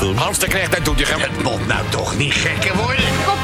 goed. Hans de Knecht, dat doet je. Het moet nou toch niet gekker worden. Kop